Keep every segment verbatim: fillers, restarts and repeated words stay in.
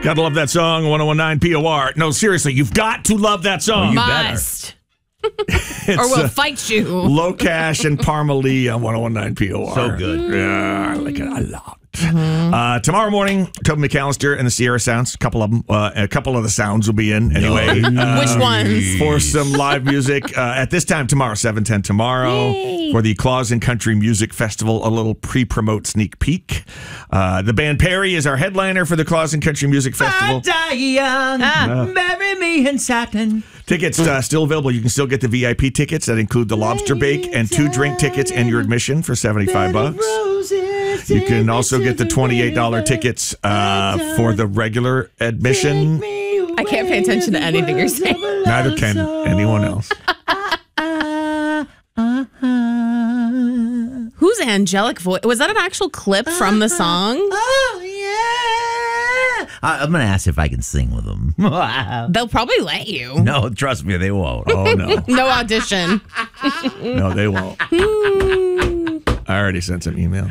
Gotta love that song, one oh one nine P O R. No, seriously, you've got to love that song. Oh, you Must. It's, or we'll uh, fight you. Low Cash and Parma Lee on one oh one nine P O R. So good. Yeah, I like it a lot. Mm-hmm. Uh, tomorrow morning, Toby McAllister and the Sierra Sounds. A couple of them. Uh, a couple of the sounds will be in anyway. Uh, Which ones? For some live music uh, at this time tomorrow, seven ten tomorrow. Yay. For the Claus and Country Music Festival, a little pre-promote sneak peek. Uh, the band Perry is our headliner for the Claus and Country Music Festival. I die young, Ah. marry me in satin. Tickets uh, still available. You can still get the V I P tickets that include the lobster bake and two drink tickets and your admission for seventy-five bucks. You can also get the twenty-eight dollars tickets uh, for the regular admission. I can't pay attention to anything you're saying. Neither can anyone else. Whose angelic voice? Was that an actual clip from the song? Oh, yeah. I, I'm going to ask if I can sing with them. They'll probably let you. No, trust me, they won't. Oh, no. No audition. No, they won't. I already sent some emails.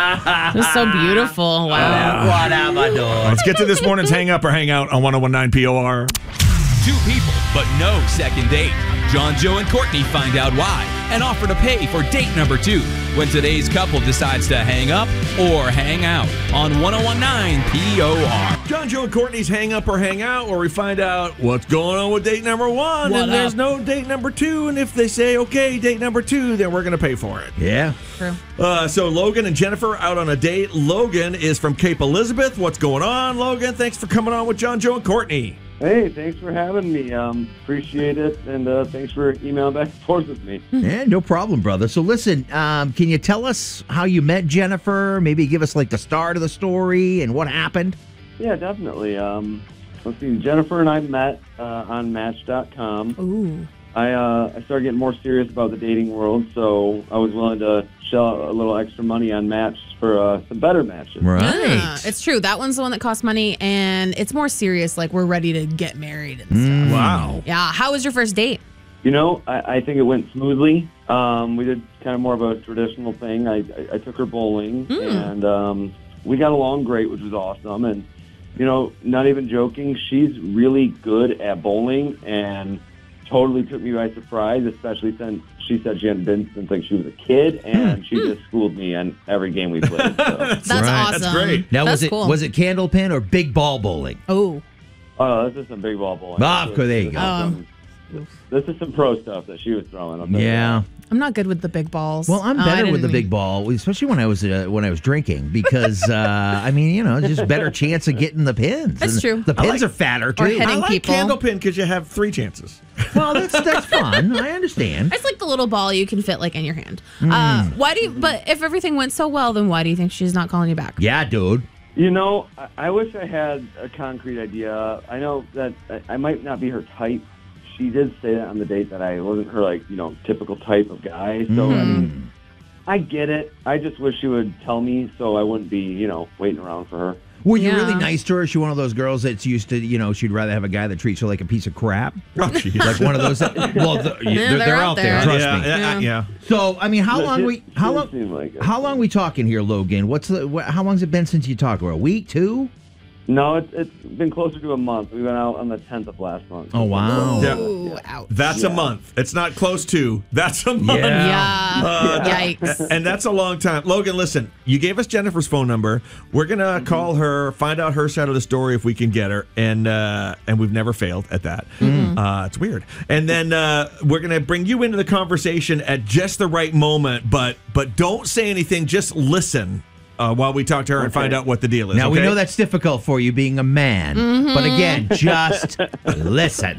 It's so beautiful. Wow. What am I doing? Let's get to this morning's Hang Up or Hang Out on one oh one nine P O R. Two people, but no second date. John, Joe, and Courtney find out why and offer to pay for date number two when today's couple decides to hang up or hang out on one oh one nine P O R. John, Joe, and Courtney's Hang Up or Hang Out, where we find out what's going on with date number one, What and there's up? no date number two, and if they say, okay, date number two, then we're going to pay for it. Yeah. True. Uh, so Logan and Jennifer out on a date. Logan is from Cape Elizabeth. What's going on, Logan? Thanks for coming on with John, Joe, and Courtney. Hey, thanks for having me. Um, appreciate it, and uh, thanks for emailing back and forth with me. Yeah, no problem, brother. So listen, um, can you tell us how you met Jennifer? Maybe give us like the start of the story and what happened? Yeah, definitely. Um, let's see. Jennifer and I met uh, on Match dot com. Ooh. I uh, I started getting more serious about the dating world, so I was willing to shell a little extra money on Match for uh, some better matches. Right. Yeah, it's true. That one's the one that costs money, and it's more serious. Like, we're ready to get married and stuff. Wow. Yeah. How was your first date? You know, I, I think it went smoothly. Um, we did kind of more of a traditional thing. I, I, I took her bowling, and um, we got along great, which was awesome. And, you know, not even joking, she's really good at bowling and totally took me by surprise, especially since she said she hadn't been since like she was a kid, and she just schooled me on every game we played. So. That's right. awesome. That's great. Now, That's was it cool. was it candlepin or big ball bowling? Oh. Oh, this is some big ball bowling. Ah, of This course, is- there you this go. is Um, some- This is some pro stuff that she was throwing. I'll tell you Yeah. I'm not good with the big balls. Well, I'm Oh, I better didn't with the even- big ball, especially when I was uh, when I was drinking, because uh, I mean, you know, just better chance of getting the pins. That's And true. The pins like- are fatter too. Or hitting- I like people. Candlepin because you have three chances. Well, that's that's fun. I understand. It's like the little ball you can fit like in your hand. Mm. Uh, why do you? But if everything went so well, then why do you think she's not calling you back? Yeah, dude. You know, I, I wish I had a concrete idea. I know that I, I might not be her type. She did say that on the date that I wasn't her, like, you know, typical type of guy. So, I mean, I get it. I just wish she would tell me so I wouldn't be, you know, waiting around for her. Were you Yeah. really nice to her? Is she one of those girls that's used to, you know, she'd rather have a guy that treats her like a piece of crap? Oh, geez. Like one of those. That, well, the, they're, they're out there. there. Trust yeah, me. yeah, yeah. So, I mean, how She- long we? she How didn't long? seem like it. How long we talking here, Logan? What's the? What, how long's it been since you talked to her? A week, two? No, it's, it's been closer to a month. We went out on the tenth of last month. Oh, wow. Yeah. Ooh, ouch. That's a Yeah. month. It's not close to. That's a month. Yeah. Yeah. Uh, Yikes. And that's a long time. Logan, listen, you gave us Jennifer's phone number. We're going to call her, find out her side of the story if we can get her. And uh, and we've never failed at that. Uh, it's weird. And then uh, we're going to bring you into the conversation at just the right moment. But, but don't say anything. Just listen uh, while we talk to her and find out what the deal is. Now, we okay? know that's difficult for you being a man. But again, just listen.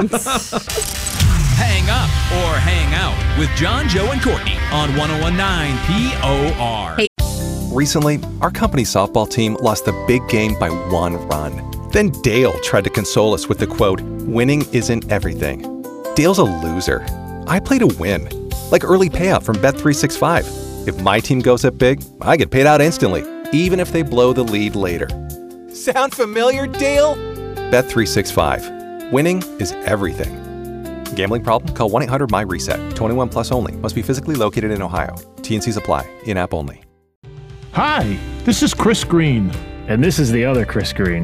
Hang up or hang out with John, Joe, and Courtney on one oh one nine P O R. Hey. Recently, our company softball team lost the big game by one run. Then Dale tried to console us with the quote, "Winning isn't everything." Dale's a loser. I play to win. Like early payout from Bet three sixty-five. If my team goes up big, I get paid out instantly, even if they blow the lead later. Sound familiar, Dale? Bet three sixty-five. Winning is everything. Gambling problem? Call one eight hundred M Y reset. twenty-one plus only. Must be physically located in Ohio. T and Cs apply. In-app only. Hi, this is Chris Green. And this is the other Chris Green.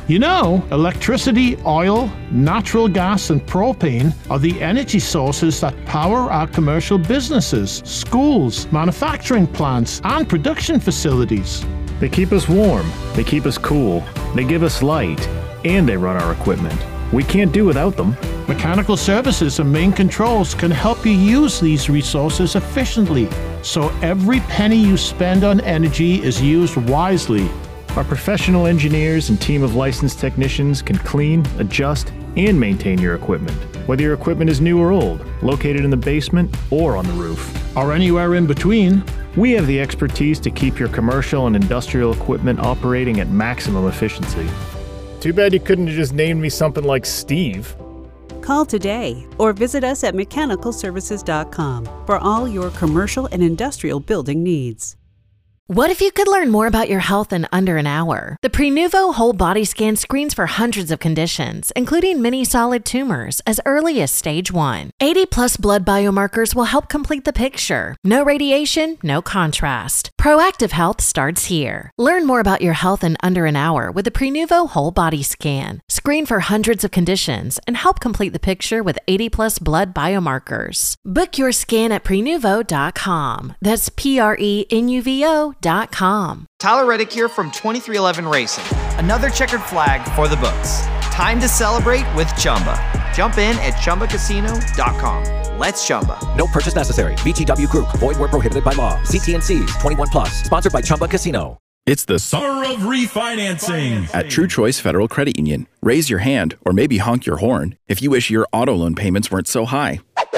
You know, electricity, oil, natural gas, and propane are the energy sources that power our commercial businesses, schools, manufacturing plants, and production facilities. They keep us warm, they keep us cool, they give us light, and they run our equipment. We can't do without them. Mechanical Services and Main Controls can help you use these resources efficiently, so every penny you spend on energy is used wisely. Our professional engineers and team of licensed technicians can clean, adjust, and maintain your equipment, whether your equipment is new or old, located in the basement or on the roof. Or anywhere in between. We have the expertise to keep your commercial and industrial equipment operating at maximum efficiency. Too bad you couldn't have just named me something like Steve. Call today or visit us at mechanical services dot com for all your commercial and industrial building needs. What if you could learn more about your health in under an hour? The Prenuvo Whole Body Scan screens for hundreds of conditions, including many solid tumors, as early as stage one. eighty plus blood biomarkers will help complete the picture. No radiation, no contrast. Proactive health starts here. Learn more about your health in under an hour with the Prenuvo Whole Body Scan. Screen for hundreds of conditions and help complete the picture with eighty plus blood biomarkers. Book your scan at prenuvo dot com. That's P R E N U V O dot com. Tyler Reddick here from twenty-three eleven Racing. Another checkered flag for the books. Time to celebrate with Chumba. Jump in at chumba casino dot com. Let's Chumba. No purchase necessary. V G W Group. Void where prohibited by law. See T N Cs. twenty-one plus. Sponsored by Chumba Casino. It's the summer of refinancing at True Choice Federal Credit Union. Raise your hand or maybe honk your horn if you wish your auto loan payments weren't so high.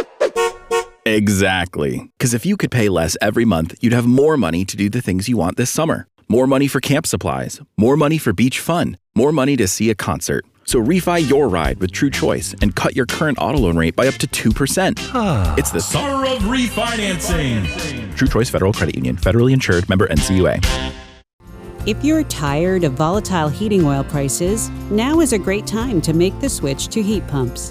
Exactly. Because if you could pay less every month, you'd have more money to do the things you want this summer. More money for camp supplies, more money for beach fun, more money to see a concert. So refi your ride with True Choice and cut your current auto loan rate by up to two percent. It's the summer of refinancing. True Choice Federal Credit Union, federally insured, member N C U A. If you're tired of volatile heating oil prices, now is a great time to make the switch to heat pumps.